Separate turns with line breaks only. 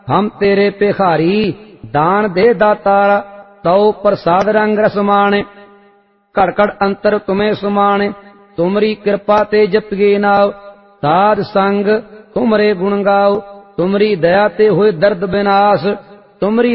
हम तेरे भिखारी दान दे दातार तौ प्रसाद रंग रसमाने घड़ घड़ अंतर तुम्हें सुमाने तुमरी कृपा ते जपिए नाव साध संग तुमरे गुण गाओ तुमरी दया ते होए दर्द विनाश तुमरी